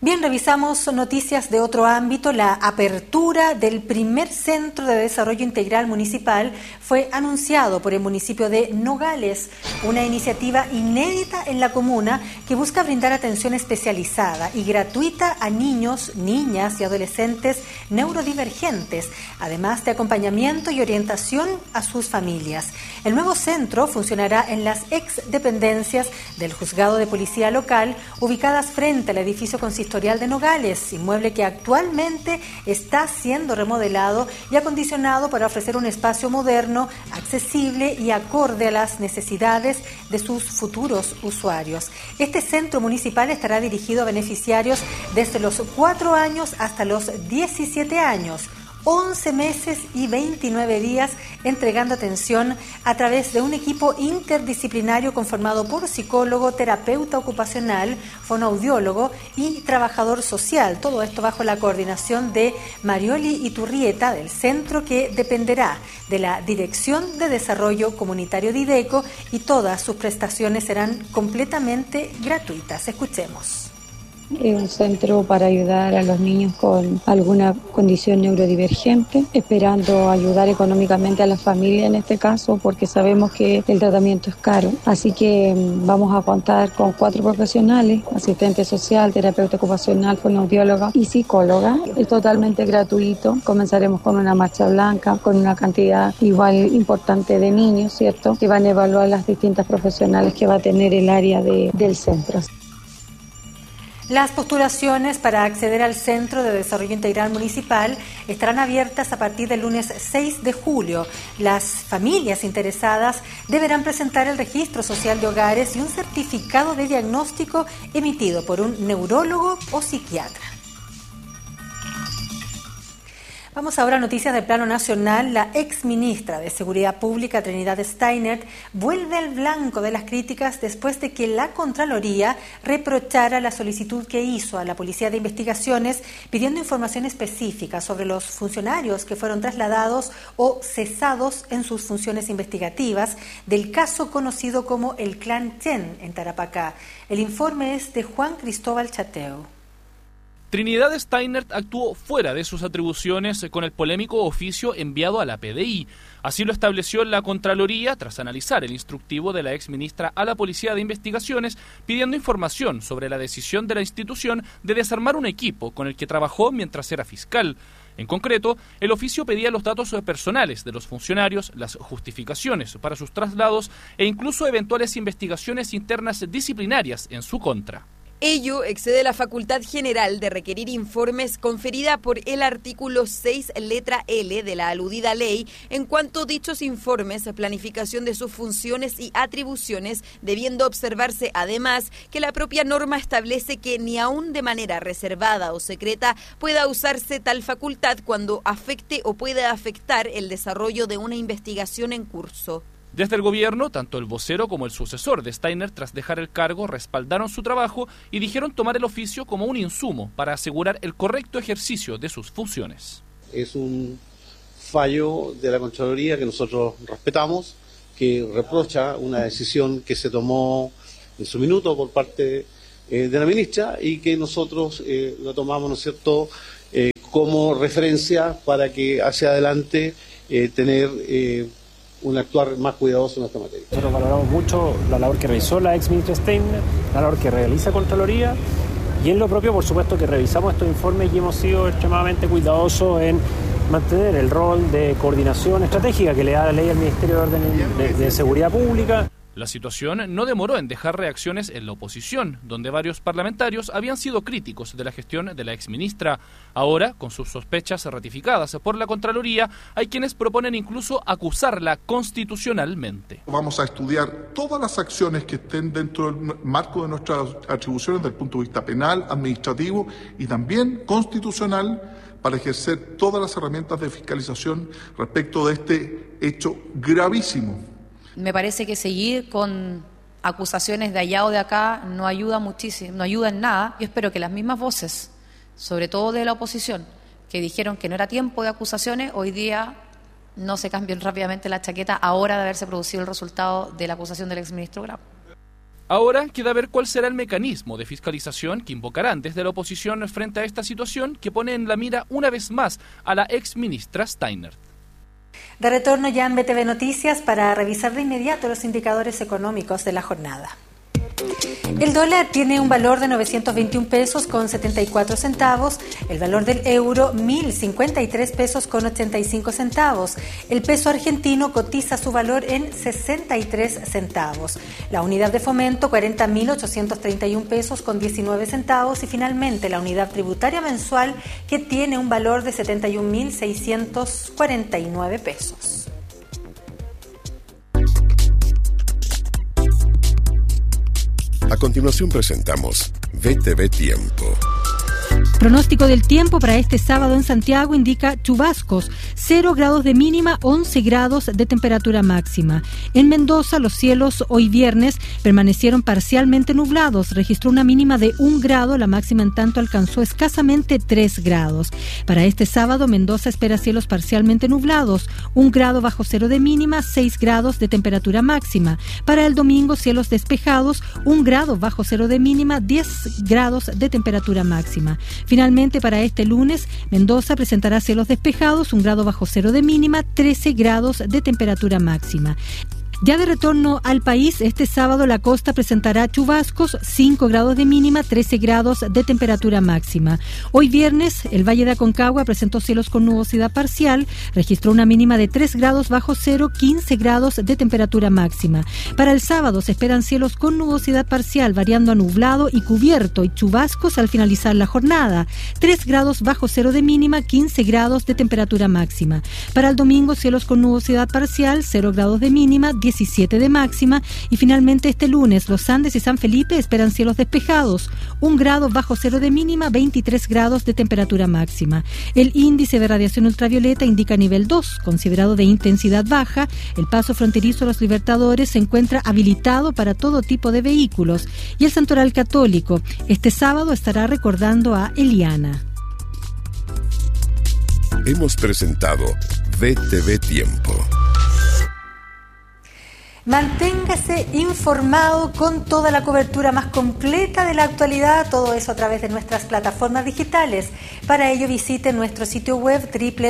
Bien, revisamos noticias de otro ámbito. La apertura del primer Centro de Desarrollo Integral Municipal fue anunciado por el municipio de Nogales, una iniciativa inédita en la comuna que busca brindar atención especializada y gratuita a niños, niñas y adolescentes neurodivergentes, además de acompañamiento y orientación a sus familias. El nuevo centro funcionará en las exdependencias del Juzgado de Policía Local, ubicadas frente al edificio consistorial de Nogales, inmueble que actualmente está siendo remodelado y acondicionado para ofrecer un espacio moderno, accesible y acorde a las necesidades de sus futuros usuarios. Este centro municipal estará dirigido a beneficiarios desde los 4 años hasta los 17 años. 11 meses y 29 días entregando atención a través de un equipo interdisciplinario conformado por psicólogo, terapeuta ocupacional, fonoaudiólogo y trabajador social. Todo esto bajo la coordinación de Marioli Iturrieta del centro, que dependerá de la Dirección de Desarrollo Comunitario de IDECO, y todas sus prestaciones serán completamente gratuitas. Escuchemos. Es un centro para ayudar a los niños con alguna condición neurodivergente, esperando ayudar económicamente a la familia en este caso, porque sabemos que el tratamiento es caro. Así que vamos a contar con 4 profesionales: asistente social, terapeuta ocupacional, fonoaudióloga y psicóloga. Es totalmente gratuito. Comenzaremos con una marcha blanca, con una cantidad igual importante de niños, ¿cierto?, que van a evaluar las distintas profesionales que va a tener el área del centro. Las postulaciones para acceder al Centro de Desarrollo Integral Municipal estarán abiertas a partir del lunes 6 de julio. Las familias interesadas deberán presentar el registro social de hogares y un certificado de diagnóstico emitido por un neurólogo o psiquiatra. Vamos ahora a noticias del plano nacional. La exministra de Seguridad Pública, Trinidad Steinert, vuelve al blanco de las críticas después de que la Contraloría reprochara la solicitud que hizo a la Policía de Investigaciones pidiendo información específica sobre los funcionarios que fueron trasladados o cesados en sus funciones investigativas del caso conocido como el Clan Chen en Tarapacá. El informe es de Juan Cristóbal Chateo. Trinidad Steinert actuó fuera de sus atribuciones con el polémico oficio enviado a la PDI. Así lo estableció la Contraloría tras analizar el instructivo de la exministra a la Policía de Investigaciones pidiendo información sobre la decisión de la institución de desarmar un equipo con el que trabajó mientras era fiscal. En concreto, el oficio pedía los datos personales de los funcionarios, las justificaciones para sus traslados e incluso eventuales investigaciones internas disciplinarias en su contra. Ello excede la facultad general de requerir informes conferida por el artículo 6, letra L de la aludida ley, en cuanto dichos informes, planificación de sus funciones y atribuciones, debiendo observarse además que la propia norma establece que ni aún de manera reservada o secreta pueda usarse tal facultad cuando afecte o pueda afectar el desarrollo de una investigación en curso. Desde el gobierno, tanto el vocero como el sucesor de Steinert, tras dejar el cargo, respaldaron su trabajo y dijeron tomar el oficio como un insumo para asegurar el correcto ejercicio de sus funciones. Es un fallo de la Contraloría que nosotros respetamos, que reprocha una decisión que se tomó en su minuto por parte de la ministra y que nosotros lo tomamos, ¿no es cierto?, como referencia para que hacia adelante tener un actuar más cuidadoso en esta materia. Nosotros valoramos mucho la labor que realizó la exministra Steinert, la labor que realiza Contraloría, y en lo propio, por supuesto, que revisamos estos informes y hemos sido extremadamente cuidadosos en mantener el rol de coordinación estratégica que le da la ley al Ministerio de Orden de Seguridad Pública. La situación no demoró en dejar reacciones en la oposición, donde varios parlamentarios habían sido críticos de la gestión de la exministra. Ahora, con sus sospechas ratificadas por la Contraloría, hay quienes proponen incluso acusarla constitucionalmente. Vamos a estudiar todas las acciones que estén dentro del marco de nuestras atribuciones desde el punto de vista penal, administrativo y también constitucional, para ejercer todas las herramientas de fiscalización respecto de este hecho gravísimo. Me parece que seguir con acusaciones de allá o de acá no ayuda muchísimo, no ayuda en nada. Yo espero que las mismas voces, sobre todo de la oposición, que dijeron que no era tiempo de acusaciones, hoy día no se cambien rápidamente la chaqueta ahora de haberse producido el resultado de la acusación del exministro Grau. Ahora queda ver cuál será el mecanismo de fiscalización que invocarán desde la oposición frente a esta situación que pone en la mira una vez más a la exministra Steinert. De retorno ya en BTV Noticias para revisar de inmediato los indicadores económicos de la jornada. El dólar tiene un valor de 921 pesos con 74 centavos, el valor del euro 1.053 pesos con 85 centavos, el peso argentino cotiza su valor en 63 centavos, la unidad de fomento 40.831 pesos con 19 centavos y finalmente la unidad tributaria mensual que tiene un valor de 71.649 pesos. A continuación presentamos BTV Tiempo. Pronóstico del tiempo para este sábado en Santiago indica chubascos, 0 grados de mínima, 11 grados de temperatura máxima. En Mendoza los cielos hoy viernes permanecieron parcialmente nublados, registró una mínima de 1 grado, la máxima en tanto alcanzó escasamente 3 grados. Para este sábado Mendoza espera cielos parcialmente nublados, 1 grado bajo cero de mínima, 6 grados de temperatura máxima. Para el domingo cielos despejados, 1 grado bajo cero de mínima, 10 grados de temperatura máxima. Finalmente, para este lunes, Mendoza presentará cielos despejados, 1 grado bajo cero de mínima, 13 grados de temperatura máxima. Ya de retorno al país, este sábado la costa presentará chubascos, 5 grados de mínima, 13 grados de temperatura máxima. Hoy viernes, el Valle de Aconcagua presentó cielos con nubosidad parcial, registró una mínima de 3 grados bajo cero, 15 grados de temperatura máxima. Para el sábado se esperan cielos con nubosidad parcial, variando a nublado y cubierto, y chubascos al finalizar la jornada, 3 grados bajo cero de mínima, 15 grados de temperatura máxima. Para el domingo, cielos con nubosidad parcial, 0 grados de mínima, 17 de máxima, y finalmente este lunes Los Andes y San Felipe esperan cielos despejados, 1 grado bajo cero de mínima, 23 grados de temperatura máxima. El índice de radiación ultravioleta indica nivel 2, considerado de intensidad baja. El paso fronterizo a Los Libertadores se encuentra habilitado para todo tipo de vehículos y el Santoral Católico este sábado estará recordando a Eliana. Hemos presentado BTV Tiempo. Manténgase informado con toda la cobertura más completa de la actualidad, todo eso a través de nuestras plataformas digitales. Para ello visite nuestro sitio web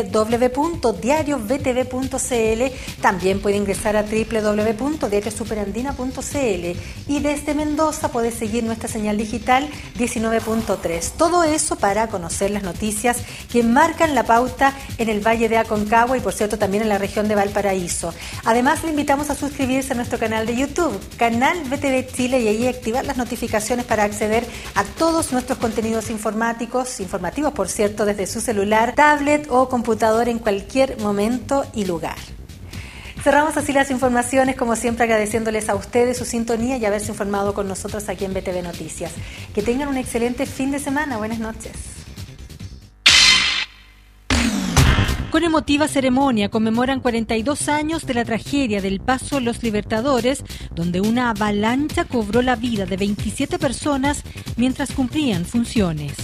www.diariobtv.cl, también puede ingresar a www.diariosuperandina.cl y desde Mendoza puede seguir nuestra señal digital 19.3. Todo eso para conocer las noticias que marcan la pauta en el Valle de Aconcagua y por cierto también en la región de Valparaíso. Además le invitamos a suscribirse a nuestro canal de YouTube, canal BTV Chile, y ahí activar las notificaciones para acceder a todos nuestros contenidos informativos por cierto, desde su celular, tablet o computador en cualquier momento y lugar. Cerramos así las informaciones, como siempre agradeciéndoles a ustedes su sintonía y haberse informado con nosotros aquí en BTV Noticias. Que tengan un excelente fin de semana. Buenas noches. Con emotiva ceremonia conmemoran 42 años de la tragedia del Paso Los Libertadores, donde una avalancha cobró la vida de 27 personas mientras cumplían funciones.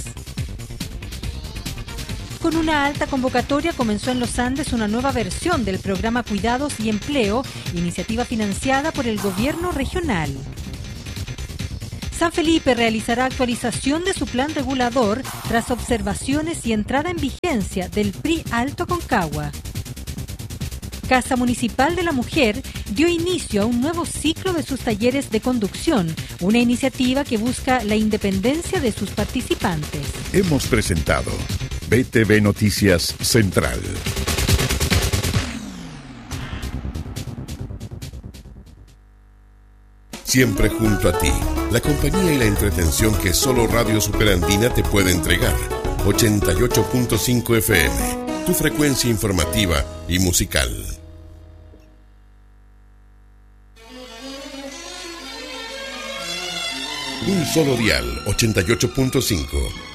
Con una alta convocatoria comenzó en Los Andes una nueva versión del programa Cuidados y Empleo, iniciativa financiada por el gobierno regional. San Felipe realizará actualización de su plan regulador tras observaciones y entrada en vigencia del PRI Alto Aconcagua. Casa Municipal de la Mujer dio inicio a un nuevo ciclo de sus talleres de conducción, una iniciativa que busca la independencia de sus participantes. Hemos presentado BTV Noticias Central. Siempre junto a ti, la compañía y la entretención que solo Radio Superandina te puede entregar. 88.5 FM, tu frecuencia informativa y musical. Un solo dial, 88.5.